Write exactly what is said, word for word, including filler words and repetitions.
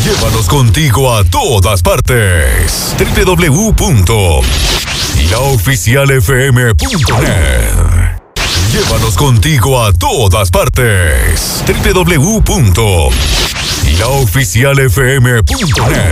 Llévanos contigo a todas partes. doble u doble u doble u punto la oficial f m punto net. Llévanos contigo a todas partes. doble u doble u doble u punto la oficial f m punto net.